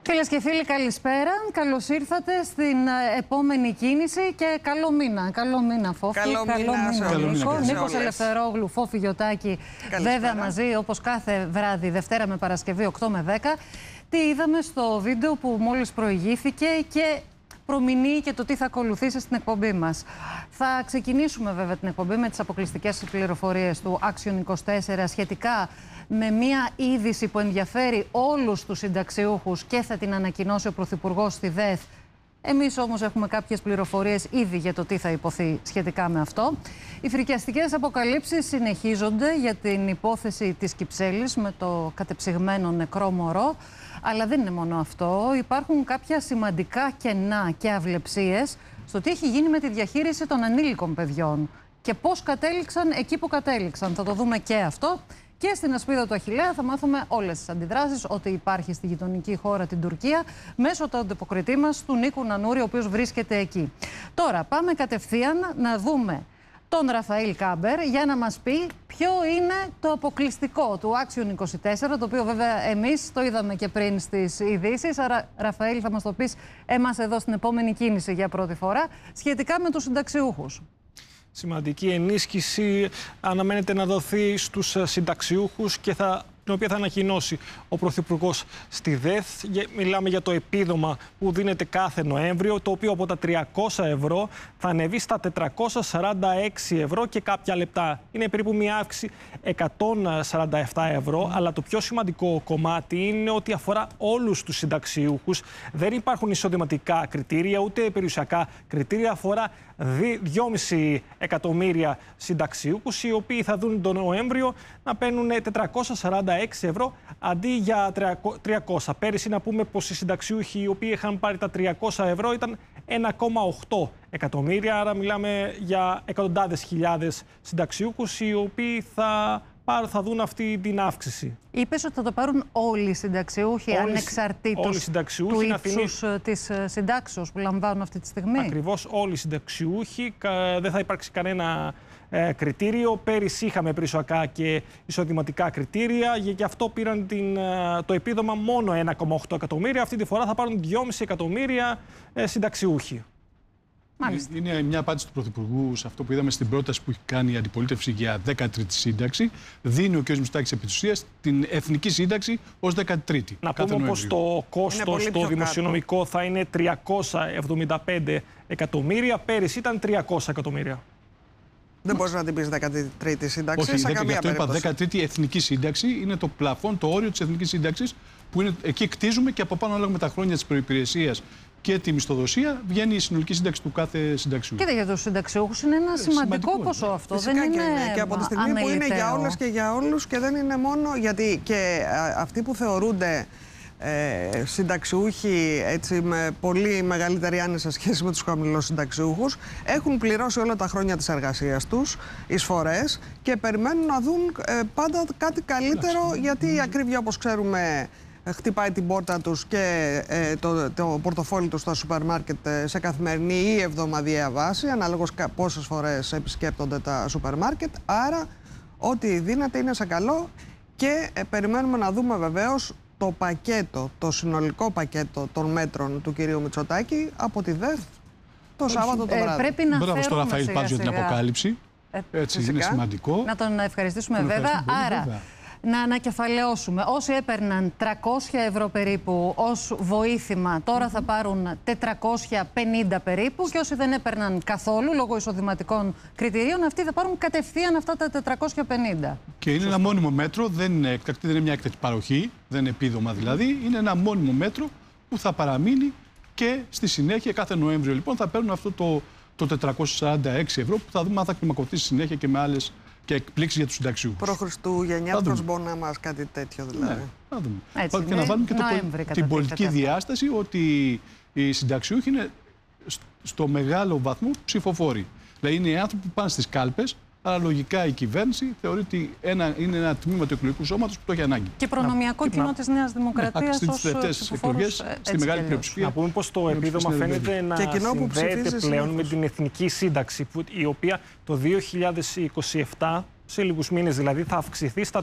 Φίλες και φίλοι, καλησπέρα. Καλώς ήρθατε στην επόμενη κίνηση και καλό μήνα. Καλό μήνα, Φόφη. Καλό μήνα, Νίκος Ελευθερόγλου, Φόφη Γιωτάκη, βέβαια μαζί όπως κάθε βράδυ, Δευτέρα με Παρασκευή, 8 με 10. Τι είδαμε στο βίντεο που μόλις προηγήθηκε και προμηνύει και το τι θα ακολουθήσει στην εκπομπή μας. Θα ξεκινήσουμε βέβαια την εκπομπή με τις αποκλειστικές πληροφορίες του Action 24 σχετικά με μια είδηση που ενδιαφέρει όλους τους συνταξιούχους και θα την ανακοινώσει ο Πρωθυπουργός στη ΔΕΘ. Εμείς όμως έχουμε κάποιες πληροφορίες ήδη για το τι θα υποθεί σχετικά με αυτό. Οι φρικιαστικές αποκαλύψεις συνεχίζονται για την υπόθεση της Κυψέλης με το κατεψυγμένο νεκρό μωρό. Αλλά δεν είναι μόνο αυτό. Υπάρχουν κάποια σημαντικά κενά και αυλεψίες στο τι έχει γίνει με τη διαχείριση των ανήλικων παιδιών και πώς κατέληξαν εκεί που κατέληξαν. Θα το δούμε και αυτό. Και στην ασπίδα του Αχιλλέα θα μάθουμε όλες τις αντιδράσεις ότι υπάρχει στη γειτονική χώρα την Τουρκία μέσω του ανταποκριτή μας, του Νίκου Νανούρη, ο οποίος βρίσκεται εκεί. Τώρα πάμε κατευθείαν να δούμε τον Ραφαήλ Κάμπερ για να μας πει ποιο είναι το αποκλειστικό του Action 24, το οποίο βέβαια εμείς το είδαμε και πριν στις ειδήσεις. Άρα, Ραφαήλ, θα μας το πεις εμάς εδώ στην επόμενη κίνηση για πρώτη φορά σχετικά με τους συνταξιούχους. Σημαντική ενίσχυση αναμένεται να δοθεί στους συνταξιούχους και την οποία θα ανακοινώσει ο Πρωθυπουργός στη ΔΕΘ. Μιλάμε για το επίδομα που δίνεται κάθε Νοέμβριο, το οποίο από τα 300 ευρώ θα ανεβεί στα 446 ευρώ και κάποια λεπτά. Είναι περίπου μια αύξηση 147 ευρώ, αλλά το πιο σημαντικό κομμάτι είναι ότι αφορά όλους τους συνταξιούχους. Δεν υπάρχουν εισοδηματικά κριτήρια, ούτε περιουσιακά κριτήρια. Αφορά 2,5 εκατομμύρια συνταξιούχους, οι οποίοι θα δουν τον Νοέμβριο να παίρνουν 446 ευρώ αντί για 300. Πέρυσι να πούμε πως οι συνταξιούχοι οι οποίοι είχαν πάρει τα 300 ευρώ ήταν 1,8 εκατομμύρια. Άρα μιλάμε για εκατοντάδες χιλιάδες συνταξιούχους οι οποίοι θα δουν αυτή την αύξηση. Είπες ότι θα το πάρουν όλοι οι συνταξιούχοι, ανεξαρτήτως του ύψους της συντάξεως που λαμβάνουν αυτή τη στιγμή. Ακριβώς, όλοι οι συνταξιούχοι. Δεν θα υπάρξει κανένα κριτήριο. Πέρυσι είχαμε περιουσιακά και εισοδηματικά κριτήρια. Γι' αυτό πήραν το επίδομα μόνο 1,8 εκατομμύρια. Αυτή τη φορά θα πάρουν 2,5 εκατομμύρια συνταξιούχοι. Μάλιστα. Είναι μια απάντηση του Πρωθυπουργού σε αυτό που είδαμε στην πρόταση που έχει κάνει η αντιπολίτευση για 13η σύνταξη. Δίνει ο κ. Μητσοτάκης επί της ουσίας την εθνική σύνταξη ως 13η. Να πούμε πως το κόστος το δημοσιονομικό θα είναι 375 εκατομμύρια. Πέρυσι ήταν 300 εκατομμύρια. Δεν μπορείς να την πεις 13η σύνταξη. Όχι, σε καμία περίπτωση. 13η εθνική σύνταξη είναι το πλαφόν, το όριο της εθνικής σύνταξης, που είναι, εκεί κτίζουμε και από πάνω, ανάλογα με τα χρόνια της προϋπηρεσίας και τη μισθοδοσία, βγαίνει η συνολική σύνταξη του κάθε συνταξιούχου. Και για τους συνταξιούχους είναι ένα σημαντικό ποσό αυτό. Φυσικά δεν είναι και από τη στιγμή που είναι για όλες και για όλους και δεν είναι μόνο γιατί και αυτοί που θεωρούνται συνταξιούχοι έτσι, με πολύ μεγαλύτερη άνεση σε σχέση με τους χαμηλούς συνταξιούχους έχουν πληρώσει όλα τα χρόνια της εργασίας τους εισφορές και περιμένουν να δουν πάντα κάτι καλύτερο, γιατί η ακρίβεια, όπως ξέρουμε, χτυπάει την πόρτα τους και το πορτοφόλι τους στα σούπερ μάρκετ σε καθημερινή ή εβδομαδιαία βάση, ανάλογως πόσες φορές επισκέπτονται τα σούπερ μάρκετ. Άρα ό,τι δίνεται είναι σε καλό και περιμένουμε να δούμε βεβαίως το πακέτο, το συνολικό πακέτο των μέτρων του κυρίου Μητσοτάκη από τη ΔΕΘ το Σάββατο το βράδυ. Πρέπει να μπράβο στο Ραφαήλ πάντως για την αποκάλυψη. Έτσι, φυσικά. είναι σημαντικό. Να τον ευχαριστήσουμε βέβαια. Άρα, να ανακεφαλαιώσουμε. Όσοι έπαιρναν 300 ευρώ περίπου ως βοήθημα, τώρα θα πάρουν 450 περίπου, και όσοι δεν έπαιρναν καθόλου λόγω εισοδηματικών κριτηρίων, αυτοί θα πάρουν κατευθείαν αυτά τα 450. Και είναι ένα μόνιμο μέτρο, δεν είναι έκτακτη, δεν είναι μια έκτακτη παροχή, δεν είναι επίδομα δηλαδή. Είναι ένα μόνιμο μέτρο που θα παραμείνει και στη συνέχεια κάθε Νοέμβριο λοιπόν θα παίρνουν αυτό το 446 ευρώ που θα δούμε αν θα κλιμακωθεί στη συνέχεια και με άλλες και εκπλήξεις για τους συνταξιούχους. Προ-Χριστουγεννιάτικος μπορεί να μας κάτι τέτοιο δηλαδή. Ναι, θα δούμε. Έτσι, και να βάλουμε και την πολιτική αυτό. διάσταση ότι οι συνταξιούχοι είναι στο μεγάλο βαθμό ψηφοφόροι. Δηλαδή είναι οι άνθρωποι που πάνε στις κάλπες, αλλά λογικά η κυβέρνηση θεωρεί ότι είναι ένα τμήμα του εκλογικού σώματος που το έχει ανάγκη. Και προνομιακό κοινό της Νέας Δημοκρατίας ως ψηφοφόρους. Στη μεγάλη πλειοψηφία. Να πούμε πως το επίδομα φαίνεται να συνδέεται πλέον με την εθνική σύνταξη, η οποία το 2027 σε λίγους μήνες δηλαδή, θα αυξηθεί στα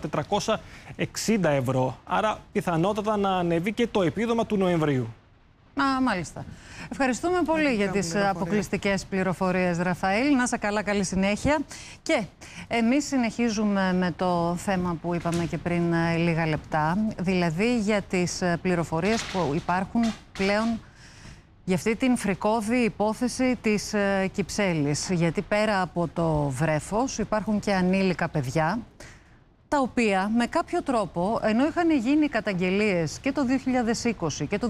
460 ευρώ. Άρα πιθανότατα να ανέβει και το επίδομα του Νοεμβρίου. Μάλιστα. Ευχαριστούμε πολύ για τις αποκλειστικές πληροφορίες, Ραφαήλ. Να είσαι καλά, καλή συνέχεια. Και εμείς συνεχίζουμε με το θέμα που είπαμε και πριν λίγα λεπτά, δηλαδή για τις πληροφορίες που υπάρχουν πλέον για αυτή την φρικώδη υπόθεση της Κυψέλης. Γιατί πέρα από το βρέφος υπάρχουν και ανήλικα παιδιά, τα οποία με κάποιο τρόπο, ενώ είχαν γίνει καταγγελίες και το 2020 και το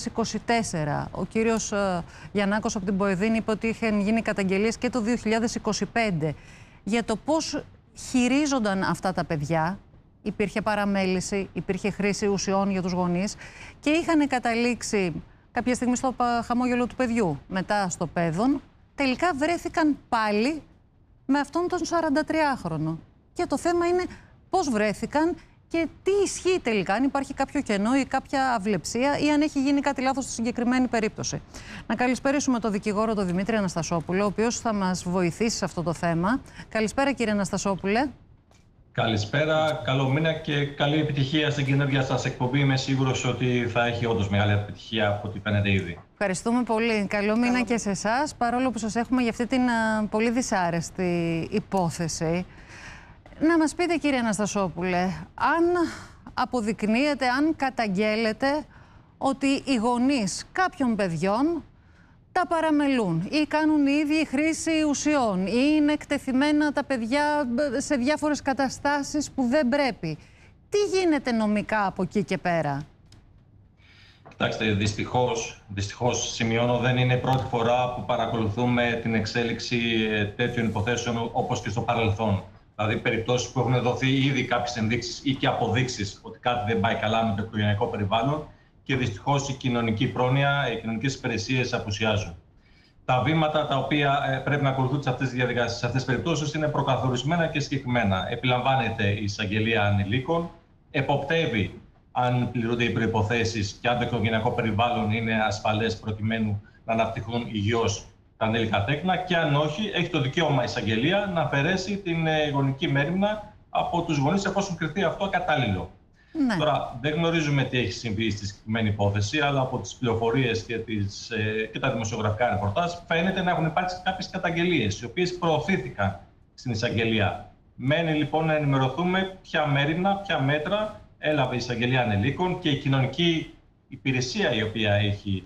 2024, ο κύριος Γιαννάκος από την Ποεδίνη είπε ότι είχαν γίνει καταγγελίες και το 2025 για το πώς χειρίζονταν αυτά τα παιδιά. Υπήρχε παραμέληση, υπήρχε χρήση ουσιών για τους γονείς και είχαν καταλήξει κάποια στιγμή στο χαμόγελο του παιδιού, μετά στο παιδόν, τελικά βρέθηκαν πάλι με αυτόν τον 43χρονο. Και το θέμα είναι πώς βρέθηκαν και τι ισχύει τελικά, αν υπάρχει κάποιο κενό ή κάποια αυλεψία ή αν έχει γίνει κάτι λάθος στη συγκεκριμένη περίπτωση. Να καλησπέρισουμε τον δικηγόρο τον Δημήτρη Αναστασόπουλο, ο οποίος θα μας βοηθήσει σε αυτό το θέμα. Καλησπέρα, κύριε Αναστασόπουλε. Καλησπέρα, καλό μήνα και καλή επιτυχία στην καινούργια σας εκπομπή. Είμαι σίγουρος ότι θα έχει όντως μεγάλη επιτυχία από ό,τι φαίνεται ήδη. Ευχαριστούμε πολύ. Καλό μήνα και σε εσάς, παρόλο που σας έχουμε για αυτή την πολύ δυσάρεστη υπόθεση. Να μας πείτε, κύριε Αναστασόπουλε, αν αποδεικνύεται, αν καταγγέλλεται ότι οι γονείς κάποιων παιδιών τα παραμελούν ή κάνουν οι ίδιοι χρήση ουσιών ή είναι εκτεθειμένα τα παιδιά σε διάφορες καταστάσεις που δεν πρέπει. Τι γίνεται νομικά από εκεί και πέρα? Κοιτάξτε, δυστυχώς σημειώνω, δεν είναι πρώτη φορά που παρακολουθούμε την εξέλιξη τέτοιων υποθέσεων όπως και στο παρελθόν. Δηλαδή, περιπτώσεις που έχουν δοθεί ήδη κάποιες ενδείξεις ή και αποδείξεις ότι κάτι δεν πάει καλά με το οικογενειακό περιβάλλον και δυστυχώς η κοινωνική πρόνοια, οι κοινωνικές υπηρεσίες απουσιάζουν. Τα βήματα τα οποία πρέπει να ακολουθούν σε αυτές τις διαδικασίες, σε αυτές τις περιπτώσεις, είναι προκαθορισμένα και συγκεκριμένα. Επιλαμβάνεται η εισαγγελία ανηλίκων, εποπτεύει αν πληρούνται οι προϋποθέσεις και αν το οικογενειακό περιβάλλον είναι ασφαλές προκειμένου να αναπτυχθούν υγιώς τα ανήλικα τέκνα και αν όχι, έχει το δικαίωμα η εισαγγελία να αφαιρέσει την γονική μέριμνα από τους γονείς εφόσον κριθεί αυτό ακατάλληλο. Ναι. Τώρα, δεν γνωρίζουμε τι έχει συμβεί στη συγκεκριμένη υπόθεση, αλλά από τις πληροφορίες και τα δημοσιογραφικά ρεπορτάζ φαίνεται να έχουν υπάρξει κάποιες καταγγελίες, οι οποίες προωθήθηκαν στην εισαγγελία. Μένει λοιπόν να ενημερωθούμε ποια μέριμνα, ποια μέτρα έλαβε η εισαγγελία ανηλίκων και η κοινωνική υπηρεσία η οποία έχει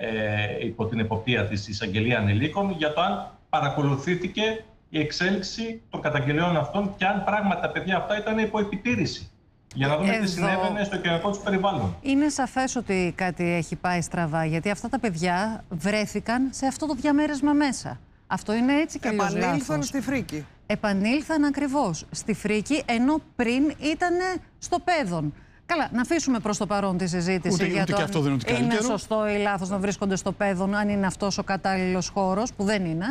υπό την εποπτεία της εισαγγελία ανηλίκων για το αν παρακολουθήθηκε η εξέλιξη των καταγγελιών αυτών και αν πράγματι τα παιδιά αυτά ήταν υπό επιτήρηση. Για να δούμε τι συνέβαινε στο κοινωνικό του περιβάλλον. Είναι σαφές ότι κάτι έχει πάει στραβά, γιατί αυτά τα παιδιά βρέθηκαν σε αυτό το διαμέρισμα μέσα. Αυτό είναι έτσι και αλλιώς λάθος. Επανήλθαν στη Φρίκη. Επανήλθαν ακριβώς στη Φρίκη, ενώ πριν ήταν στο Παιδόν. Καλά, να αφήσουμε προς το παρόν τη συζήτηση για το αν είναι σωστό ή λάθος να βρίσκονται στο Παιδόν, αν είναι αυτός ο κατάλληλος χώρος, που δεν είναι.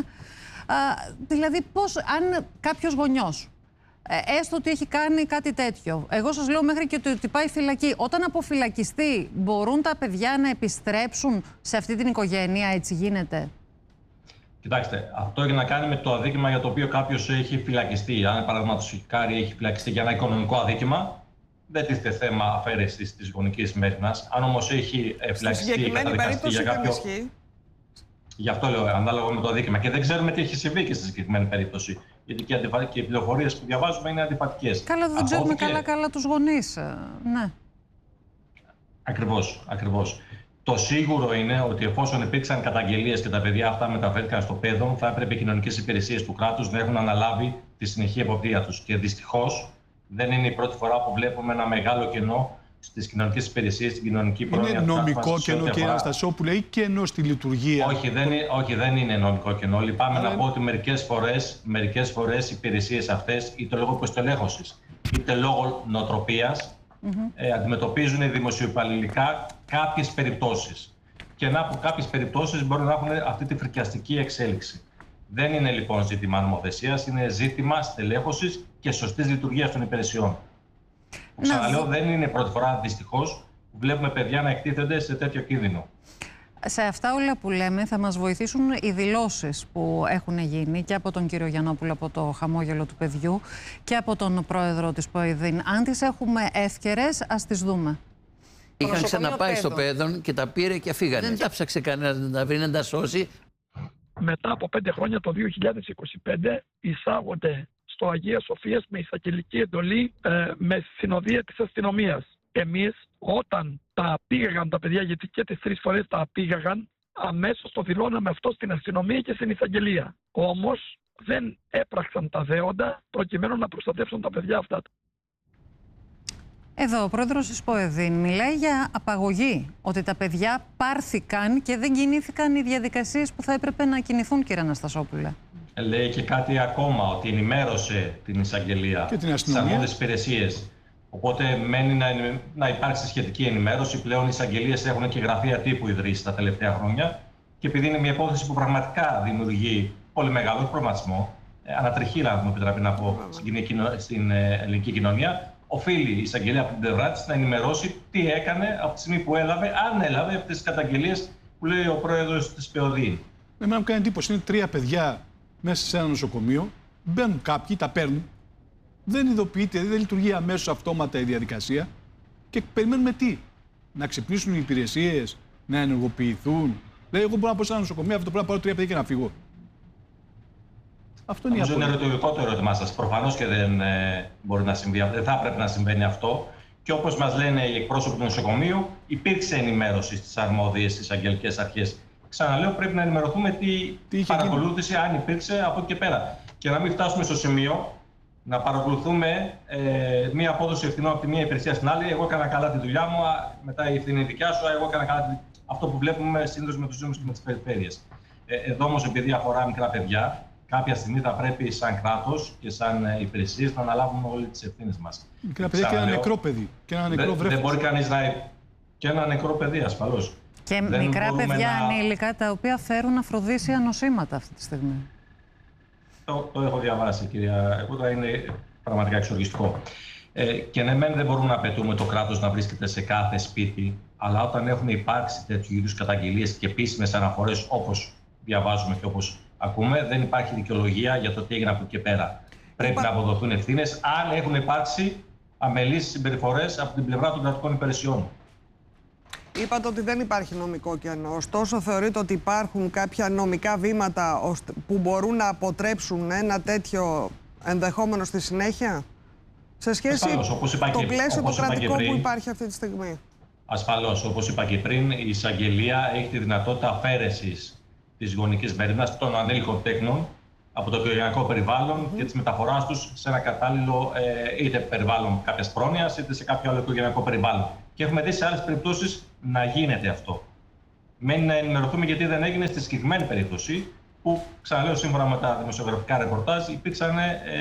Δηλαδή, πώς, αν κάποιος γονιός, έστω ότι έχει κάνει κάτι τέτοιο, εγώ σας λέω μέχρι και ότι πάει φυλακή, όταν αποφυλακιστεί, μπορούν τα παιδιά να επιστρέψουν σε αυτή την οικογένεια, έτσι γίνεται? Κοιτάξτε, αυτό έχει να κάνει με το αδίκημα για το οποίο κάποιος έχει φυλακιστεί. Αν, παραδείγματος χάρη, έχει φυλακιστεί για ένα οικονομικό αδίκημα, δεν τίθεται θέμα αφαίρεσης της γονικής μέριμνας. Αν όμως έχει φυλακιστεί ή καταδικαστεί για κάποιο. Γι' αυτό λέω, ανάλογα με το αδίκημα. Και δεν ξέρουμε τι έχει συμβεί και στη συγκεκριμένη περίπτωση. Γιατί και οι πληροφορίες που διαβάζουμε είναι αντιφατικές. Καλά, δεν ξέρουμε καλά τους γονείς. Ναι. Ακριβώς. Το σίγουρο είναι ότι εφόσον υπήρξαν καταγγελίες και τα παιδιά αυτά μεταφέρθηκαν στο Παιδόν, θα έπρεπε οι κοινωνικές υπηρεσίες του κράτους να έχουν αναλάβει τη συνεχή εποπτεία τους. Και δυστυχώς δεν είναι η πρώτη φορά που βλέπουμε ένα μεγάλο κενό στις κοινωνικές υπηρεσίες, στην κοινωνική πρόνοια. Είναι νομικό κενό, κύριε Αναστασόπουλε, ή κενό στη λειτουργία? Όχι, δεν είναι νομικό κενό. Λυπάμαι να πω ότι μερικές φορές οι υπηρεσίες αυτές, είτε λόγω υποστελέχωσης, είτε λόγω νοοτροπίας, αντιμετωπίζουν δημοσιοϊπαλληλικά κάποιες περιπτώσεις. Και να από κάποιες περιπτώσεις μπορεί να έχουν αυτή τη φρικιαστική εξέλιξη. Δεν είναι λοιπόν ζήτημα νομοθεσίας, είναι ζήτημα στελέχωσης και σωστής λειτουργίας των υπηρεσιών. Ξαναλέω, δεν είναι πρώτη φορά, δυστυχώς, που βλέπουμε παιδιά να εκτίθενται σε τέτοιο κίνδυνο. Σε αυτά όλα που λέμε θα μας βοηθήσουν οι δηλώσεις που έχουν γίνει και από τον κύριο Γιαννόπουλο από το χαμόγελο του παιδιού και από τον πρόεδρο της ΠΟΕΔΗΝ. Αν τις έχουμε εύκαιρες, ας τις δούμε. Είχαν ξαναπάει στο παιδόν και τα πήρε και φύγανε. Δεν τα ψάξε κανένας να τα βρει, να τα σώσει. Μετά από 5 χρόνια, το 2025, εισάγονται στο Αγία Σοφίας με εισαγγελική εντολή με συνοδεία της αστυνομίας. Εμείς όταν τα πήγαγαν τα παιδιά, γιατί και τις 3 φορές τα πήγαγαν, αμέσως το δηλώναμε αυτό στην αστυνομία και στην εισαγγελία. Όμως δεν έπραξαν τα δέοντα προκειμένου να προστατεύσουν τα παιδιά αυτά. Εδώ ο πρόεδρος της ΠΟΕΔΗΝ μιλάει για απαγωγή, ότι τα παιδιά πάρθηκαν και δεν κινήθηκαν οι διαδικασίες που θα έπρεπε να κινηθούν, κύριε Αναστασόπουλε. Λέει και κάτι ακόμα, ότι ενημέρωσε την εισαγγελία και τις αρμόδιες υπηρεσίες. Οπότε μένει να υπάρξει σχετική ενημέρωση. Πλέον οι εισαγγελίες έχουν και γραφεία τύπου ιδρύσει τα τελευταία χρόνια. Και επειδή είναι μια υπόθεση που πραγματικά δημιουργεί πολύ μεγάλο προβληματισμό, ανατριχίλα, αν μου επιτρέπει να πω, στην ελληνική κοινωνία, οφείλει η εισαγγελία από την πλευρά της να ενημερώσει τι έκανε από τη στιγμή που έλαβε, αν έλαβε αυτές τις καταγγελίες που λέει ο πρόεδρος της ΠΟΕΔΗΝ. Εμένα μου κάνει εντύπωση, είναι 3 παιδιά μέσα σε ένα νοσοκομείο, μπαίνουν κάποιοι, τα παίρνουν, δεν ειδοποιείται, δεν λειτουργεί αμέσως αυτόματα η διαδικασία και περιμένουμε τι, να ξυπνήσουν οι υπηρεσίες, να ενεργοποιηθούν. Δηλαδή, εγώ μπορώ να πω σε ένα νοσοκομείο αυτό πρέπει να πάρω 3 παιδιά και να φύγω. Αυτό είναι η απορία. Είναι ρητορικό το ερώτημά σας. Προφανώς και δεν μπορεί να συμβεί, δεν θα έπρεπε να συμβαίνει αυτό. Και όπως μας λένε οι εκπρόσωποι του νοσοκομείου, υπήρξε ενημέρωση στις αρμόδιες εισαγγελικές αρχές. Ξαναλέω, πρέπει να ενημερωθούμε τι παρακολούθηση, αν υπήρξε από εκεί και πέρα. Και να μην φτάσουμε στο σημείο να παρακολουθούμε μία απόδοση ευθυνών από τη μία υπηρεσία στην άλλη. Εγώ έκανα καλά τη δουλειά μου, μετά η ευθύνη δικιά σου, εγώ έκανα καλά αυτό που βλέπουμε συνήθως με τους Δήμους και με τις περιφέρειες. Εδώ όμως, επειδή αφορά μικρά παιδιά, κάποια στιγμή θα πρέπει σαν κράτος και σαν υπηρεσίες να αναλάβουμε όλες τις ευθύνες μας. Μικρά παιδιά και ένα νεκρό παιδί. Και ένα νεκρό βρέφος. Δεν μπορεί κανείς να. Και ένα νεκρό παιδί, ασφαλώς. Και μικρά παιδιά ανήλικα τα οποία φέρουν αφροδίσια νοσήματα αυτή τη στιγμή. Το έχω διαβάσει, κυρία Εκούτα, είναι πραγματικά εξοργιστικό. Και ναι, δεν μπορούμε να απαιτούμε το κράτος να βρίσκεται σε κάθε σπίτι, αλλά όταν έχουν υπάρξει τέτοιου είδους καταγγελίες και επίσημες αναφορές, όπως διαβάζουμε και όπως ακούμε, δεν υπάρχει δικαιολογία για το τι έγινε από εκεί και πέρα. Πρέπει να αποδοθούν ευθύνες αν έχουν υπάρξει αμελείς συμπεριφορές από την πλευρά των κρατικών υπηρεσιών. Είπατε ότι δεν υπάρχει νομικό κενό. Ωστόσο, θεωρείτε ότι υπάρχουν κάποια νομικά βήματα που μπορούν να αποτρέψουν ένα τέτοιο ενδεχόμενο στη συνέχεια, σε σχέση με το πλαίσιο το κρατικό που υπάρχει αυτή τη στιγμή? Ασφαλώς, όπως είπα και πριν, η εισαγγελία έχει τη δυνατότητα αφαίρεσης της γονικής μέρημνας των ανήλικων τέκνων από το οικογενειακό περιβάλλον και της μεταφοράς τους σε ένα κατάλληλο είτε περιβάλλον κάποιας πρόνοιας είτε σε κάποιο άλλο οικογενειακό περιβάλλον. Και έχουμε δει σε άλλες περιπτώσεις να γίνεται αυτό. Μένει να ενημερωθούμε γιατί δεν έγινε στη συγκεκριμένη περίπτωση που, ξαναλέω, σύμφωνα με τα δημοσιογραφικά ρεπορτάζ, υπήρξαν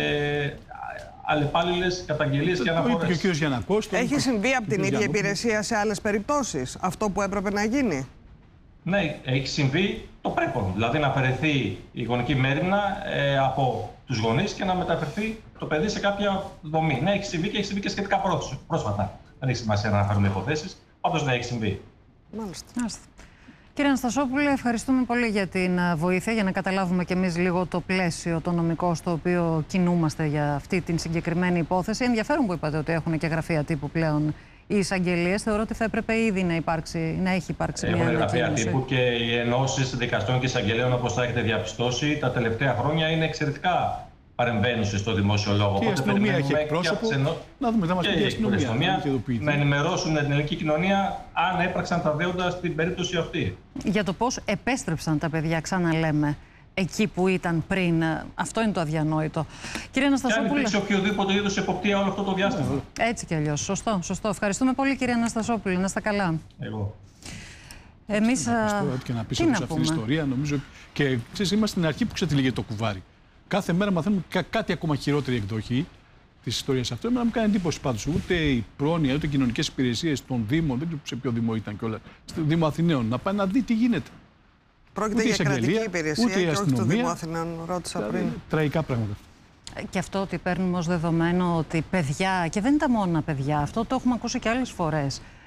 αλλεπάλληλες καταγγελίες και αναφορές. Έχει συμβεί από την ίδια υπηρεσία σε άλλες περιπτώσεις αυτό που έπρεπε να γίνει? Ναι, έχει συμβεί το πρέπον. Δηλαδή να αφαιρεθεί η γονική μέρημνα από τους γονείς και να μεταφερθεί το παιδί σε κάποια δομή. Ναι, έχει συμβεί και έχει συμβεί και σχετικά πρόσφατα. Δεν έχει σημασία να αναφέρουμε υποθέσεις. Πάντως ναι, έχει συμβεί. Μάλιστα. Κύριε Αναστασόπουλε, ευχαριστούμε πολύ για την βοήθεια, για να καταλάβουμε κι εμείς λίγο το πλαίσιο, το νομικό στο οποίο κινούμαστε για αυτή την συγκεκριμένη υπόθεση. Ενδιαφέρον που είπατε ότι έχουν και γραφεία τύπου πλέον οι εισαγγελίες. Θεωρώ ότι θα έπρεπε ήδη να έχει υπάρξει μια ανακοίνωση. Γραφεία τύπου και οι ενώσεις δικαστών και εισαγγελέων, όπως θα έχετε διαπιστώσει, τα τελευταία χρόνια είναι εξαιρετικά παρεμβαίνουσες στο δημόσιο λόγο. Και η αστυνομία έχει εκπρόσωπο. Να δούμε, θα μας πει η αστυνομία. Να ενημερώσουν την ελληνική κοινωνία αν έπραξαν τα δέοντα στην περίπτωση αυτή. Για το πώς επέστρεψαν τα παιδιά, ξαναλέμε, εκεί που ήταν πριν. Αυτό είναι το αδιανόητο. Κύριε Αναστασόπουλε. Και αν υπήρξε οποιοδήποτε είδους εποπτεία όλο αυτό το διάστημα. Έτσι κι αλλιώς. Σωστό. Ευχαριστούμε πολύ, κύριε Αναστασόπουλε. Να είστε καλά. Εγώ. Εμείς. Και να πεις αυτή την ιστορία, νομίζω. Και ξέρεις, είμαστε στην αρχή που ξετυλίγεται το κουβάρι. Κάθε μέρα μαθαίνουμε κάτι ακόμα χειρότερη εκδοχή της ιστορίας αυτού. Εμένα μου κάνει εντύπωση πάντως ούτε η πρόνοια ούτε οι κοινωνικές υπηρεσίες των Δήμων, δεν ξέρω σε ποιο Δήμο ήταν κιόλας, στο Δήμο Αθηναίων, να πάει να δει τι γίνεται. Πρόκειται για κρατική υπηρεσία και όχι του Δήμου Αθηναίων, ρώτησα πριν. Τραγικά πράγματα. Και αυτό ότι παίρνουμε ως δεδομένο ότι παιδιά, και δεν ήταν μόνο παιδιά, αυτό το έχουμε ακούσει και άλλες φορές,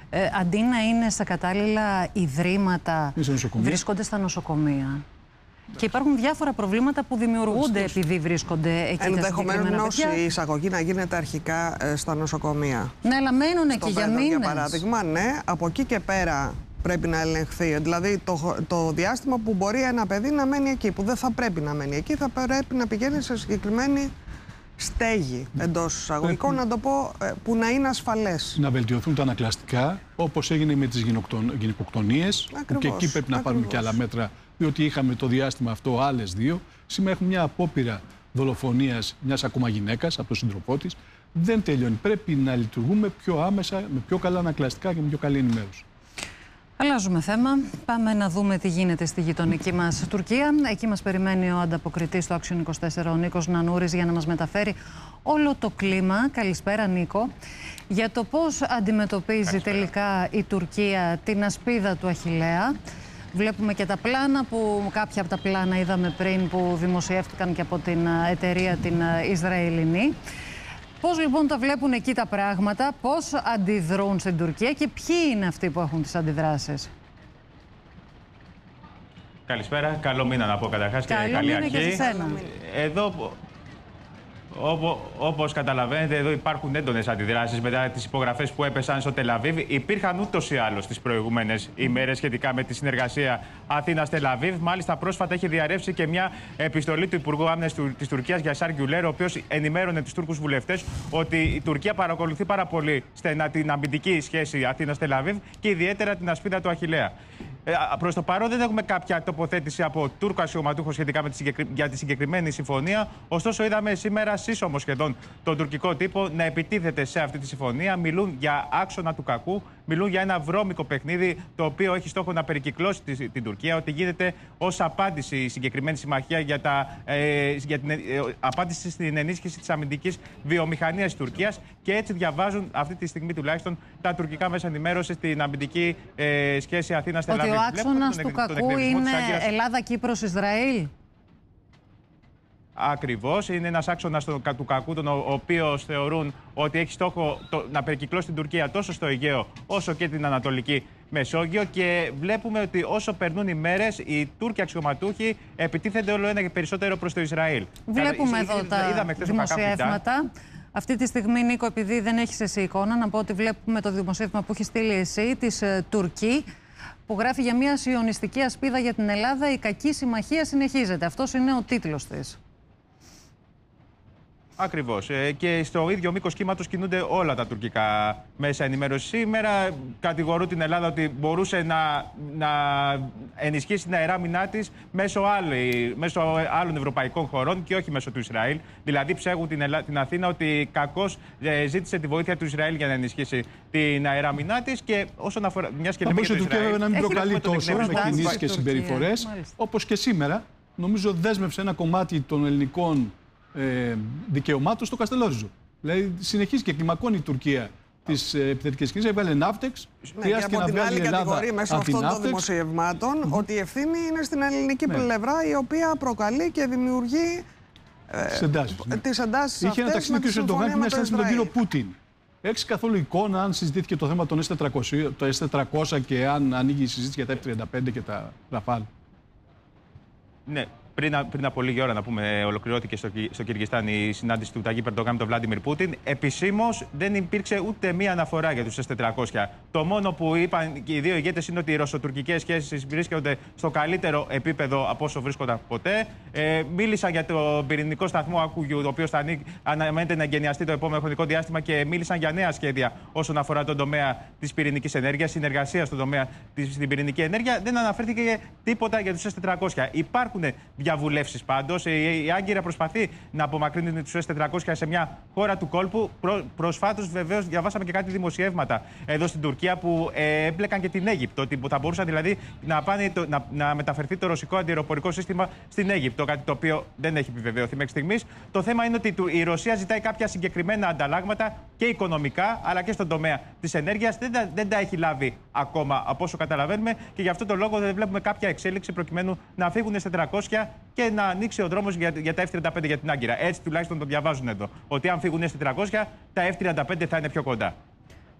αντί να είναι στα κατάλληλα ιδρύματα, βρίσκονται στα νοσοκομεία. Και υπάρχουν διάφορα προβλήματα που δημιουργούνται επειδή βρίσκονται εκεί τα συγκεκριμένα παιδιά. Ενδεχομένως η εισαγωγή να γίνεται αρχικά στα νοσοκομεία. Ναι, αλλά μένουν εκεί για μήνες. Για παράδειγμα, ναι, από εκεί και πέρα πρέπει να ελεγχθεί. Δηλαδή το διάστημα που μπορεί ένα παιδί να μένει εκεί, που δεν θα πρέπει να μένει εκεί, θα πρέπει να πηγαίνει σε συγκεκριμένη στέγη, εντός εισαγωγικών, να το πω, που να είναι ασφαλές. Να βελτιωθούν τα ανακλαστικά, όπως έγινε με τις γυναικοκτονίες, και εκεί πρέπει να πάρουμε και άλλα μέτρα, διότι είχαμε το διάστημα αυτό άλλες 2. Σήμερα έχουμε μια απόπειρα δολοφονίας μιας ακόμα γυναίκας από τον σύντροφό της. Δεν τελειώνει. Πρέπει να λειτουργούμε πιο άμεσα, με πιο καλά ανακλαστικά και με πιο καλή ενημέρωση. Αλλάζουμε θέμα. Πάμε να δούμε τι γίνεται στη γειτονική μας Τουρκία. Εκεί μας περιμένει ο ανταποκριτής στο Action 24, ο Νίκος Νανούρης, για να μας μεταφέρει όλο το κλίμα. Καλησπέρα, Νίκο. Για το πώς αντιμετωπίζει τελικά η Τουρκία την ασπίδα του Αχιλλέα. Βλέπουμε και τα πλάνα, που κάποια από τα πλάνα είδαμε πριν, που δημοσιεύτηκαν και από την εταιρεία την Ισραηλινή. Πώς λοιπόν τα βλέπουν εκεί τα πράγματα, πώς αντιδρούν στην Τουρκία και ποιοι είναι αυτοί που έχουν τις αντιδράσεις? Καλησπέρα, καλό μήνα να πω καταρχάς και καλή αρχή. Και σε σένα. Εδώ, όπως καταλαβαίνετε, εδώ υπάρχουν έντονες αντιδράσεις μετά τις υπογραφές που έπεσαν στο Τελαβίβ. Υπήρχαν ούτως ή άλλως τις προηγούμενες ημέρες σχετικά με τη συνεργασία Αθήνας-Τελαβίβ. Μάλιστα, πρόσφατα έχει διαρρεύσει και μια επιστολή του Υπουργού Άμυνας της Τουρκίας, Γιασάρ Γκιουλέρ, ο οποίος ενημέρωνε τους Τούρκους βουλευτές ότι η Τουρκία παρακολουθεί πάρα πολύ στενά την αμυντική σχέση Αθήνας-Τελαβίβ και ιδιαίτερα την ασπίδα του Αχιλλέα. Προς το παρόν δεν έχουμε κάποια τοποθέτηση από Τούρκο αξιωματούχο σχετικά για τη συγκεκριμένη συμφωνία. Ωστόσο, είδαμε σήμερα σύσσωμο σχεδόν τον τουρκικό τύπο να επιτίθεται σε αυτή τη συμφωνία. Μιλούν για άξονα του κακού, μιλούν για ένα βρώμικο παιχνίδι το οποίο έχει στόχο να περικυκλώσει την Τουρκία. Ότι γίνεται ως απάντηση η συγκεκριμένη συμμαχία για την απάντηση στην ενίσχυση της αμυντικής βιομηχανίας της Τουρκίας. Και έτσι διαβάζουν αυτή τη στιγμή τουλάχιστον τα τουρκικά μέσα ενημέρωσης στην αμυντική σχέση Αθήνας-Τελαβίβ. Ο άξονας του κακού είναι Ελλάδα-Κύπρος-Ισραήλ. Ακριβώς. Είναι ένας άξονας του κακού, τον οποίο θεωρούν ότι έχει στόχο να περικυκλώσει την Τουρκία τόσο στο Αιγαίο όσο και την Ανατολική Μεσόγειο. Και βλέπουμε ότι όσο περνούν οι μέρες, οι Τούρκοι αξιωματούχοι επιτίθενται όλο ένα και περισσότερο προς το Ισραήλ. Βλέπουμε εδώ τα δημοσιεύματα. Αυτή τη στιγμή, Νίκο, επειδή δεν έχεις εσύ εικόνα, να πω ότι βλέπουμε το δημοσίευμα που έχει στείλει εσύ, της Τουρκή, που γράφει για μια σιωνιστική ασπίδα για την Ελλάδα. Η κακή συμμαχία συνεχίζεται. Αυτός είναι ο τίτλος της. Ακριβώς. Και στο ίδιο μήκος κύματος κινούνται όλα τα τουρκικά μέσα ενημέρωση. Σήμερα κατηγορούν την Ελλάδα ότι μπορούσε να ενισχύσει την αεράμινά της μέσω άλλων ευρωπαϊκών χωρών και όχι μέσω του Ισραήλ. Δηλαδή ψέγουν την Αθήνα ότι κακώς ζήτησε τη βοήθεια του Ισραήλ για να ενισχύσει την αεράμινά της. Και όσον αφορά μια και λέμε για το Ισραήλ, να μην προκαλεί τόσο με κινήσεις και συμπεριφορές, όπως και σήμερα, νομίζω δέσμευσε ένα κομμάτι των ελληνικών δικαιωμάτων στο Καστελόριζο. Δηλαδή συνεχίζει και κλιμακώνει η Τουρκία τις επιθετικές κινήσεις. Έβγαλε ναύτεξ. Χρειάστηκε να βγάλει η Ελλάδα κατηγορεί μέσα αυτών των δημοσιευμάτων ότι η ευθύνη είναι στην ελληνική πλευρά, η οποία προκαλεί και δημιουργεί τις εντάσεις Είχε ένα ταξίδι και ο Ερντογάν με τον κύριο Πούτιν. Έχεις καθόλου εικόνα αν συζητήθηκε το θέμα των S-400 και αν ανοίγει η συζήτηση για τα F-35 και τα Ραφάλ? Ναι. Πριν από λίγη ώρα, να πούμε, ολοκληρώθηκε στο Κυργιστάν η συνάντηση του Ταγίπ Ερντογάν με τον Βλάντιμιρ Πούτιν. Επισήμως δεν υπήρξε ούτε μία αναφορά για τους S-400. Το μόνο που είπαν και οι δύο ηγέτες είναι ότι οι ρωσοτουρκικές σχέσεις βρίσκονται στο καλύτερο επίπεδο από όσο βρίσκονταν ποτέ. Μίλησαν για το πυρηνικό σταθμό Ακούγιου, ο οποίος αναμένεται να εγκαινιαστεί το επόμενο χρονικό διάστημα, και μίλησαν για νέα σχέδια όσον αφορά τον τομέα της πυρηνικής ενέργειας, συνεργασία στον τομέα στην πυρηνική ενέργεια. Δεν αναφέρθηκε τίποτα για τους S-400. Υπάρχουν διαβουλεύσεις πάντως. Η Άγκυρα προσπαθεί να απομακρύνει τους S-400 σε μια χώρα του κόλπου. Προσφάτως, βεβαίως, διαβάσαμε και κάτι δημοσιεύματα εδώ στην Τουρκία που έμπλεκαν και την Αίγυπτο. Ότι θα μπορούσαν δηλαδή να μεταφερθεί το ρωσικό αντιαεροπορικό σύστημα στην Αίγυπτο. Κάτι το οποίο δεν έχει επιβεβαιωθεί μέχρι στιγμής. Το θέμα είναι ότι η Ρωσία ζητάει κάποια συγκεκριμένα ανταλλάγματα και οικονομικά, αλλά και στον τομέα της ενέργειας. Δεν τα έχει λάβει ακόμα, από όσο καταλαβαίνουμε, και γι' αυτό το λόγο δεν βλέπουμε κάποια εξέλιξη προκειμένου να φύγουν S-400 και να ανοίξει ο δρόμος για τα F-35 για την Άγκυρα. Έτσι τουλάχιστον το διαβάζουν εδώ. Ότι αν φύγουν S-400, τα F-35 θα είναι πιο κοντά.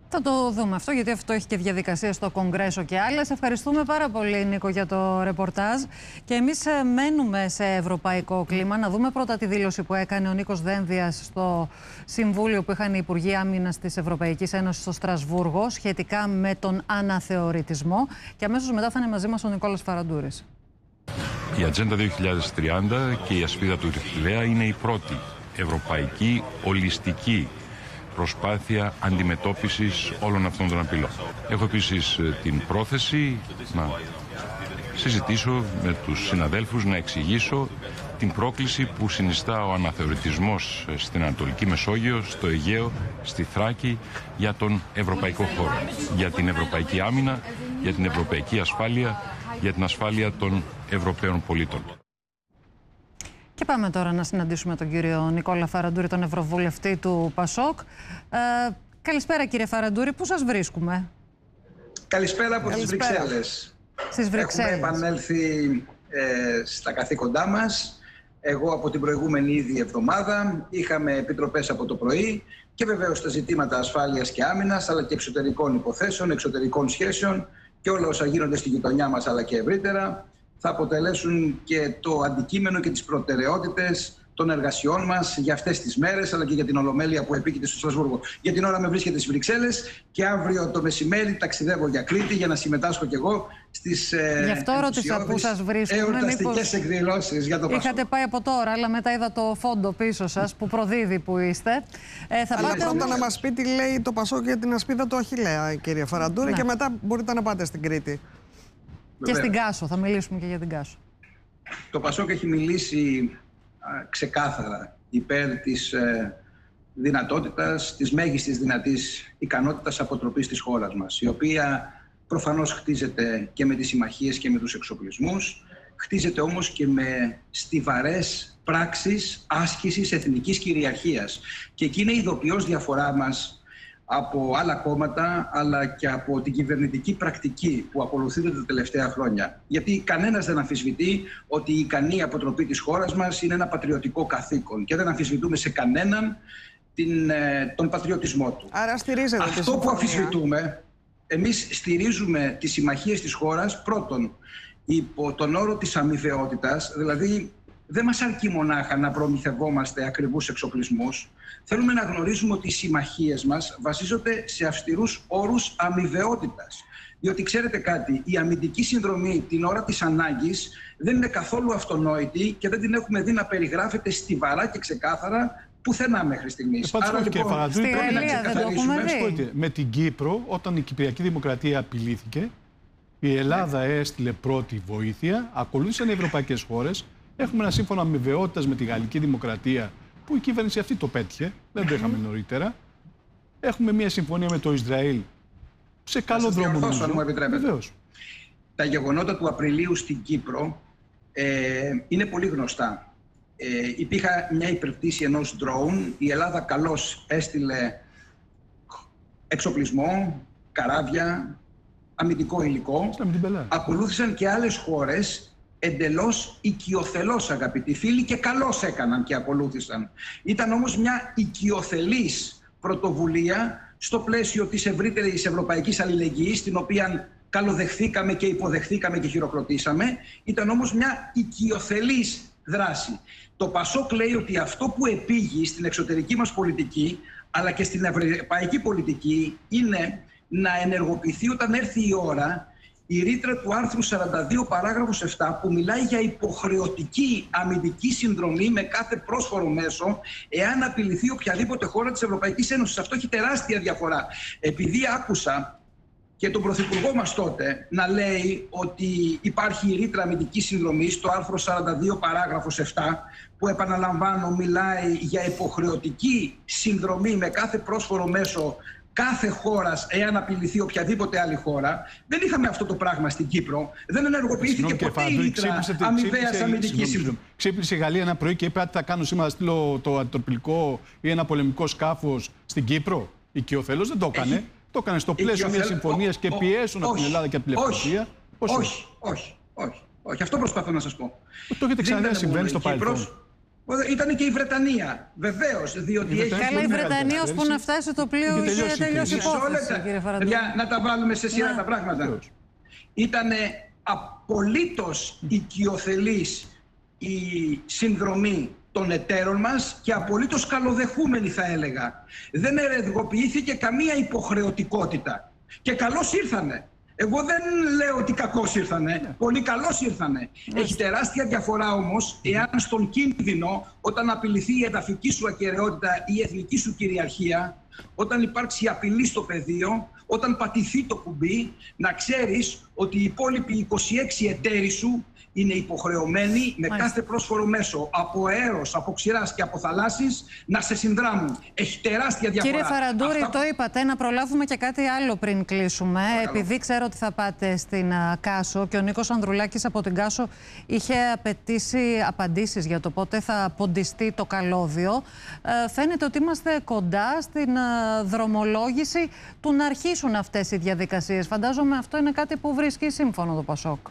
Θα το δούμε αυτό, γιατί αυτό έχει και διαδικασία στο Κογκρέσο και άλλες. Ευχαριστούμε πάρα πολύ, Νίκο, για το ρεπορτάζ. Και εμείς μένουμε σε ευρωπαϊκό κλίμα. Να δούμε πρώτα τη δήλωση που έκανε ο Νίκος Δένδιας στο Συμβούλιο που είχαν οι Υπουργοί Άμυνας της Ευρωπαϊκής Ένωσης στο Στρασβούργο σχετικά με τον αναθεωρητισμό. Και αμέσως μετά θα είναι μαζί μας ο Νικόλας Φαραντούρης. Η Ατζέντα 2030 και η ασπίδα του Ηχθιδέα είναι η πρώτη ευρωπαϊκή ολιστική προσπάθεια αντιμετώπισης όλων αυτών των απειλών. Έχω επίσης την πρόθεση να συζητήσω με τους συναδέλφους, να εξηγήσω την πρόκληση που συνιστά ο αναθεωρητισμός στην Ανατολική Μεσόγειο, στο Αιγαίο, στη Θράκη, για τον ευρωπαϊκό χώρο, για την ευρωπαϊκή άμυνα, για την ευρωπαϊκή ασφάλεια, για την ασφάλεια των Ευρωπαίων πολίτων. Και πάμε τώρα να συναντήσουμε τον κύριο Νικόλα Φαραντούρη, τον Ευρωβουλευτή του ΠΑΣΟΚ. Καλησπέρα, κύριε Φαραντούρη, πού σας βρίσκουμε? Καλησπέρα από τις Βρυξέλλες. Στις Βρυξέλλες. Έχουμε επανέλθει στα καθήκοντά μας. Εγώ από την προηγούμενη ήδη εβδομάδα είχαμε επιτροπές από το πρωί και βεβαίως τα ζητήματα ασφάλειας και άμυνας, αλλά και εξωτερικών υποθέσεων, εξωτερικών σχέσεων και όλα όσα γίνονται στη γειτονιά μας, αλλά και ευρύτερα, θα αποτελέσουν και το αντικείμενο και τις προτεραιότητες των εργασιών μας για αυτές τις μέρες, αλλά και για την Ολομέλεια που επίκειται στο Στρασβούργο. Για την ώρα με βρίσκεται στις Βρυξέλλες και αύριο το μεσημέρι ταξιδεύω για Κρήτη για να συμμετάσχω κι εγώ στις γι' αυτό ρώτησα πού σας βρίσκουμε. Εορταστικές εκδηλώσεις για το Πασόκ. Είχατε πάει από τώρα, αλλά μετά είδα το φόντο πίσω σας που προδίδει που είστε. Αλλά πρώτα να μας πει τι λέει το Πασόκ για την ασπίδα του Αχιλλέα, κύριε Φαραντούρη, και μετά μπορείτε να πάτε στην Κρήτη. Και στην Κάσο, θα μιλήσουμε και για την Κάσο. Το Πασόκ έχει μιλήσει ξεκάθαρα υπέρ της δυνατότητας, της μέγιστης δυνατής ικανότητας αποτροπής της χώρας μας, η οποία προφανώς χτίζεται και με τις συμμαχίες και με τους εξοπλισμούς, χτίζεται όμως και με στιβαρές πράξεις άσκησης εθνικής κυριαρχίας. Και εκεί είναι η ειδοποιώς διαφορά μας από άλλα κόμματα, αλλά και από την κυβερνητική πρακτική που ακολουθείται τα τελευταία χρόνια. Γιατί κανένας δεν αμφισβητεί ότι η ικανή αποτροπή της χώρας μας είναι ένα πατριωτικό καθήκον και δεν αμφισβητούμε σε κανέναν τον πατριωτισμό του. Άρα στηρίζετε αυτό που αμφισβητούμε, εμείς στηρίζουμε τις συμμαχίες της χώρας πρώτον υπό τον όρο της αμοιβαιότητας, δηλαδή δεν μας αρκεί μονάχα να προμηθευόμαστε ακριβούς εξοπλισμούς. Θέλουμε να γνωρίζουμε ότι οι συμμαχίες μας βασίζονται σε αυστηρούς όρους αμοιβαιότητας. Διότι ξέρετε κάτι, η αμυντική συνδρομή την ώρα της ανάγκης δεν είναι καθόλου αυτονόητη και δεν την έχουμε δει να περιγράφεται στιβαρά και ξεκάθαρα πουθενά μέχρι στιγμής. Άρα λοιπόν, στη Γαλλία δεν το έχουμε δει. Με την Κύπρο, όταν η Κυπριακή Δημοκρατία απειλήθηκε, η Ελλάδα έστειλε πρώτη βοήθεια, ακολούθησαν οι ευρωπαϊκές χώρες. Έχουμε ένα σύμφωνο αμοιβαιότητας με τη Γαλλική Δημοκρατία που η κυβέρνηση αυτή το πέτυχε, δεν το είχαμε νωρίτερα. Έχουμε μια συμφωνία με το Ισραήλ σε καλό δρόμο. Αν μου επιτρέπετε. Τα γεγονότα του Απριλίου στην Κύπρο είναι πολύ γνωστά. Υπήρχε μια υπερπτήση ενός drone, η Ελλάδα καλώς έστειλε εξοπλισμό, καράβια, αμυντικό υλικό. Ακολούθησαν και άλλες χώρες εντελώς οικειοθελώς, αγαπητοί φίλοι, και καλώς έκαναν και ακολούθησαν. Ήταν όμως μια οικειοθελής πρωτοβουλία στο πλαίσιο της ευρύτερης ευρωπαϊκής αλληλεγγύης, την οποία καλοδεχθήκαμε και υποδεχθήκαμε και χειροκροτήσαμε. Ήταν όμως μια οικειοθελής δράση. Το Πασόκ λέει ότι αυτό που επήγει στην εξωτερική μας πολιτική, αλλά και στην ευρωπαϊκή πολιτική, είναι να ενεργοποιηθεί όταν έρθει η ώρα η ρήτρα του άρθρου 42 παράγραφος 7 που μιλάει για υποχρεωτική αμυντική συνδρομή με κάθε πρόσφορο μέσο εάν απειληθεί οποιαδήποτε χώρα της Ευρωπαϊκής Ένωσης. Αυτό έχει τεράστια διαφορά. Επειδή άκουσα και τον Πρωθυπουργό μας τότε να λέει ότι υπάρχει η ρήτρα αμυντικής συνδρομής στο άρθρο 42 παράγραφος 7 που, επαναλαμβάνω, μιλάει για υποχρεωτική συνδρομή με κάθε πρόσφορο μέσο κάθε χώρας εάν απειληθεί οποιαδήποτε άλλη χώρα. Δεν είχαμε αυτό το πράγμα στην Κύπρο. Δεν ενεργοποιήθηκε ποτέ η ρήτρα αμοιβαίας αμυντικής συνδρομής. Ξύπνησε η Γαλλία ένα πρωί και είπε ότι θα κάνω σήμερα, στείλω το αντιτροπιλικό ή ένα πολεμικό σκάφος στην Κύπρο. Οικειοθελώς δεν το έκανε. Το έκανε στο πλαίσιο μιας συμφωνίας και πιέσουν από την Ελλάδα και από την Λευκοσία. Όχι. Αυτό προσπαθώ να σας πω. Το έχετε ξαναδεί να συμβαίνει στο παρελθόν. Ήταν και η Βρετανία, βεβαίως, διότι έχει... Καλά, η Βρετανία ώσπου να φτάσει το πλοίο είχε τελειώσει η υπόθεση, κύριε Φαραντούρη. Να τα βάλουμε σε σειρά τα πράγματα. Ήταν απολύτως οικειοθελής η συνδρομή των εταίρων μας και απολύτως καλοδεχούμενη, θα έλεγα. Δεν ερευνοποιήθηκε καμία υποχρεωτικότητα. Και καλώς ήρθανε. Εγώ δεν λέω ότι κακώς ήρθανε. Πολύ καλώς ήρθανε. Έχει τεράστια διαφορά όμως εάν στον κίνδυνο, όταν απειληθεί η εδαφική σου ακεραιότητα ή η εθνική σου κυριαρχία, όταν υπάρξει απειλή στο πεδίο, όταν πατηθεί το κουμπί, να ξέρεις ότι οι υπόλοιποι 26 εταίροι σου είναι υποχρεωμένοι με κάθε πρόσφορο μέσο, από αέρος, από ξηράς και από θαλάσσης, να σε συνδράμουν. Έχει τεράστια διαφορά. Κύριε Φαραντούρη, το είπατε, να προλάβουμε και κάτι άλλο πριν κλείσουμε. Επειδή ξέρω ότι θα πάτε στην Κάσο και ο Νίκος Ανδρουλάκης από την Κάσο είχε απαιτήσει απαντήσεις για το πότε θα ποντιστεί το καλώδιο. Φαίνεται ότι είμαστε κοντά στην δρομολόγηση του να αρχίσουν αυτές οι διαδικασίες. Φαντάζομαι αυτό είναι κάτι που βρίσκει σύμφωνο το Πασόκ.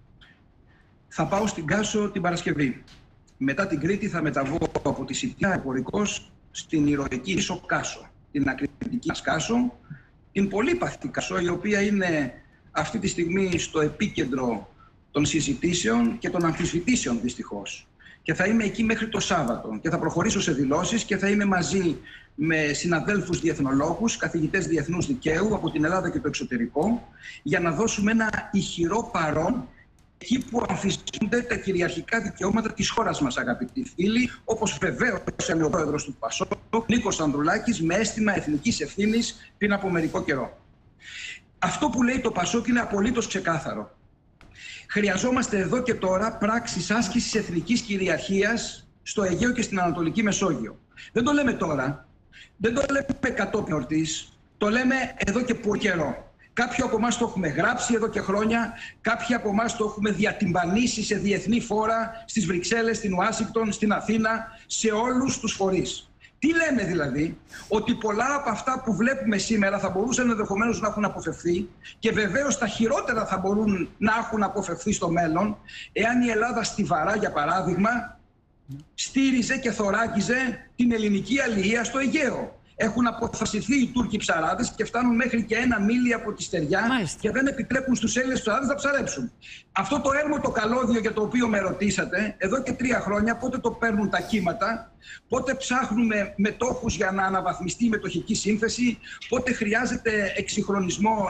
Θα πάω στην Κάσο την Παρασκευή. Μετά την Κρήτη θα μεταβώ από τη Σιτιά εμπορικός στην ηρωική ίσο Κάσο. Την ακριτική μας Κάσο, την πολύπαθη Κάσο, η οποία είναι αυτή τη στιγμή στο επίκεντρο των συζητήσεων και των αμφισβητήσεων δυστυχώς. Και θα είμαι εκεί μέχρι το Σάββατο και θα προχωρήσω σε δηλώσεις και θα είμαι μαζί με συναδέλφους διεθνολόγους, καθηγητές διεθνούς δικαίου από την Ελλάδα και το εξωτερικό, για να δώσουμε ένα ηχηρό παρόν εκεί που αμφισβητούνται τα κυριαρχικά δικαιώματα της χώρας μας, αγαπητοί φίλοι, όπως βεβαίως είναι ο πρόεδρος του Πασόκ, Νίκος Ανδρουλάκης, με αίσθημα εθνικής ευθύνης πριν από μερικό καιρό. Αυτό που λέει το Πασόκ είναι απολύτως ξεκάθαρο. Χρειαζόμαστε εδώ και τώρα πράξεις άσκησης εθνικής κυριαρχίας στο Αιγαίο και στην Ανατολική Μεσόγειο. Δεν το λέμε τώρα, δεν το λέμε κατόπιν ορτής, το λέμε εδώ και πολύ καιρό. Κάποιοι από εμάς το έχουμε γράψει εδώ και χρόνια, κάποιοι από εμάς το έχουμε διατυμπανίσει σε διεθνή φόρα, στις Βρυξέλλες, στην Ουάσιγκτον, στην Αθήνα, σε όλους τους φορείς. Τι λέμε δηλαδή? Ότι πολλά από αυτά που βλέπουμε σήμερα θα μπορούσαν ενδεχομένως να έχουν αποφευθεί και βεβαίως τα χειρότερα θα μπορούν να έχουν αποφευθεί στο μέλλον, εάν η Ελλάδα στιβαρά, για παράδειγμα, στήριζε και θωράκιζε την ελληνική αλληλεία στο Αιγαίο. Έχουν αποθασιθεί οι Τούρκοι ψαράδες και φτάνουν μέχρι και 1 μίλι από τη στεριά. Μάλιστα. Και δεν επιτρέπουν στους Έλληνες ψαράδες να ψαρέψουν. Αυτό το έρμο το καλώδιο για το οποίο με ρωτήσατε, εδώ και 3 χρόνια, πότε το παίρνουν τα κύματα, πότε ψάχνουμε μετόχους για να αναβαθμιστεί η μετοχική σύνθεση, πότε χρειάζεται εξυγχρονισμό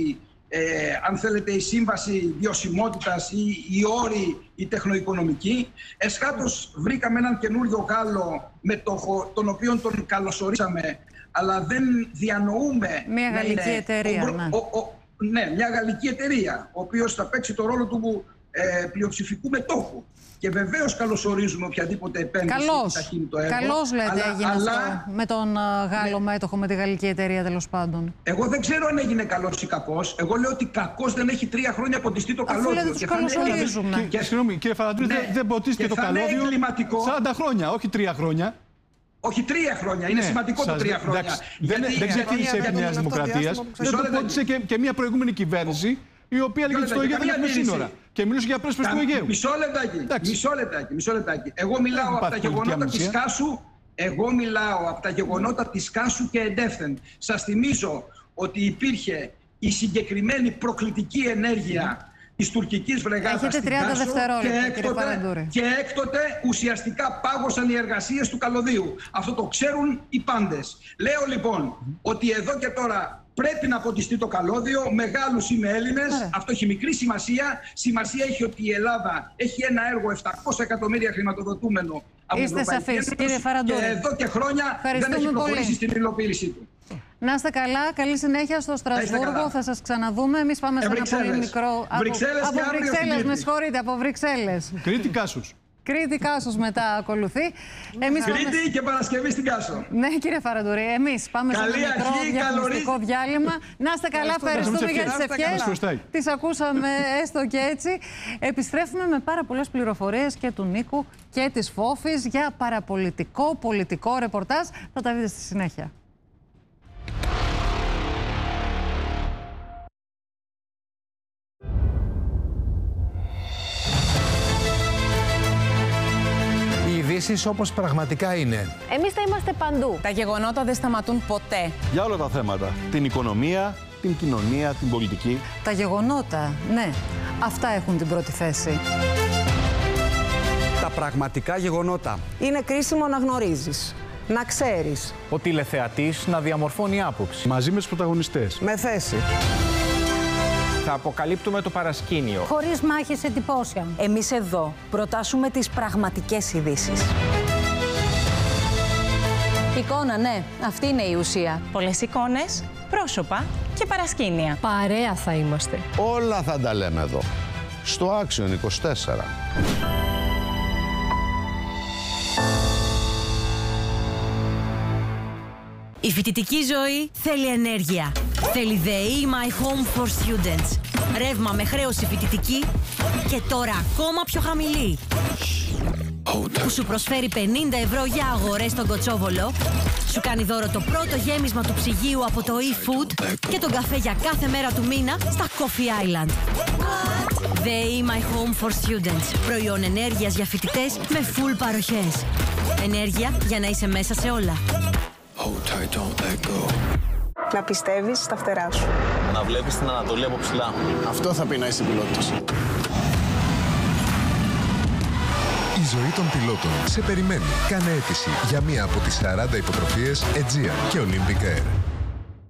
αν θέλετε, η σύμβαση βιωσιμότητας ή οι όροι, η τεχνοοικονομική. Εσχάτως βρήκαμε έναν καινούριο Γάλλο μετόχο, τον οποίο τον καλωσορίσαμε, αλλά δεν διανοούμε... Μια γαλλική εταιρεία, ναι, μια γαλλική εταιρεία, ο οποίος θα παίξει το ρόλο του πλειοψηφικού μετόχου. Και βεβαίως καλωσορίζουμε οποιαδήποτε επένδυση που ταχύνει το έργο. Καλώς λέτε έγινε αυτό με τον Γάλλο μέτοχο, με τη γαλλική εταιρεία τέλος πάντων. Εγώ δεν ξέρω αν έγινε καλός ή κακός. Εγώ λέω ότι κακός δεν έχει 3 χρόνια ποντιστεί το καλώδιο. Αφού λέτε τους καλωσορίζουμε. Συγγνώμη, κύριε Φαραντούρη, δεν ποτίστηκε το καλώδιο 40 χρόνια, όχι 3 χρόνια. Όχι 3 χρόνια, είναι σημαντικό το 3 χρόνια. Δεν ξεκίνησε επί Νέας Δημοκρατίας. Δεν το πόντισε και μια προηγούμενη κυβέρνηση, η οποία λέγεται στο Αιγαίο δεν έχουμε σύνορα. Και μιλούσε για πρέσπες του Αιγαίου. Μισό λεπτάκι. Εγώ μιλάω από τα γεγονότα της Κάσου. Εγώ μιλάω από τα γεγονότα της Κάσου και εντεύθεν. Σας θυμίζω ότι υπήρχε η συγκεκριμένη προκλητική ενέργεια της τουρκικής βρεγάδας στην Κάσο και έκτοτε ουσιαστικά πάγωσαν οι εργασίες του καλωδίου. Αυτό το ξέρουν οι πάντες. Λέω λοιπόν ότι εδώ και τώρα πρέπει να ποτιστεί το καλώδιο. Μεγάλους είμαι Έλληνες. Αυτό έχει μικρή σημασία. Σημασία έχει ότι η Ελλάδα έχει ένα έργο 700 εκατομμύρια χρηματοδοτούμενο από την Ευρωπαϊκή Ένωση και εδώ και χρόνια δεν έχει προχωρήσει στην υλοποίησή του. Να είστε καλά, καλή συνέχεια στο Στρασβούργο. Θα σας ξαναδούμε. Εμείς πάμε σε ένα πολύ μικρό. Από Βρυξέλλες, με συγχωρείτε, από Βρυξέλλες. Κρήτη Κάσους. Κρήτη Κάσος μετά ακολουθεί. Κρήτη και Παρασκευή στην Κάσο. Ναι, κύριε Φαραντούρη, εμείς πάμε σε ένα μικρό διαφημιστικό διάλειμμα. Να είστε καλά, ευχαριστούμε για τις ευχές. Τις ακούσαμε έστω και έτσι. Επιστρέφουμε με πάρα πολλές πληροφορίες και του Νίκου και της Φόφης για παραπολιτικό, πολιτικό ρεπορτάζ. Θα τα δείτε στη συνέχεια. Η αναλύσεις όπως πραγματικά είναι. Εμείς θα είμαστε παντού. Τα γεγονότα δεν σταματούν ποτέ. Για όλα τα θέματα. Την οικονομία, την κοινωνία, την πολιτική. Τα γεγονότα, ναι, αυτά έχουν την πρώτη θέση. Τα πραγματικά γεγονότα. Είναι κρίσιμο να γνωρίζεις, να ξέρεις. Ο τηλεθεατής να διαμορφώνει άποψη. Μαζί με τους πρωταγωνιστές. Με θέση. Θα αποκαλύπτουμε το παρασκήνιο. Χωρίς μάχες εντυπώσεων. Εμείς εδώ προτάσουμε τις πραγματικές ειδήσεις. Εικόνα, ναι, αυτή είναι η ουσία. Πολλές εικόνες, πρόσωπα και παρασκήνια. Παρέα θα είμαστε. Όλα θα τα λέμε εδώ, στο Action 24. Η φοιτητική ζωή θέλει ενέργεια. Θέλει ΔΕΗ My Home for Students. Ρεύμα με χρέωση φοιτητική και τώρα ακόμα πιο χαμηλή. Που σου προσφέρει 50 ευρώ για αγορές στον Κοτσόβολο, σου κάνει δώρο το πρώτο γέμισμα του ψυγείου από το eFood και τον καφέ για κάθε μέρα του μήνα στα Coffee Island. ΔΕΗ My Home for Students. Προϊόν ενέργειας για φοιτητές με full παροχές. Ενέργεια για να είσαι μέσα σε όλα. Να πιστεύεις στα φτερά σου. Να βλέπεις την Ανατολή από ψηλά. Αυτό θα πει να είσαι πιλότος. Η ζωή των πιλότων σε περιμένει. Κάνε αίτηση για μία από τις 40 υποτροφίες Aegean και Olympic Air.